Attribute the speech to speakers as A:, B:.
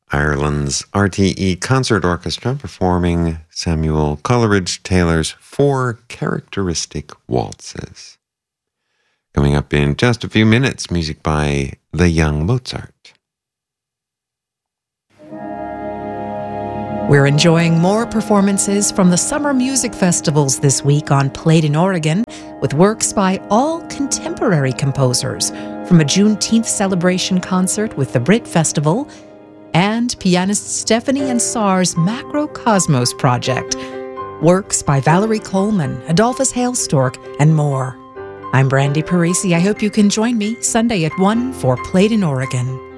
A: Ireland's RTE Concert Orchestra performing Samuel Coleridge-Taylor's 4 Characteristic Waltzes. Coming up in just a few minutes, music by the Young Mozart.
B: We're enjoying more performances from the Summer Music Festivals this week on Played in Oregon, with works by all contemporary composers, from a Juneteenth celebration concert with the Brit Festival and pianist Stephanie Ansar's Macrocosmos project, works by Valerie Coleman, Adolphus Hailstork, and more. I'm Brandy Parisi. I hope you can join me Sunday at 1 for Played in Oregon.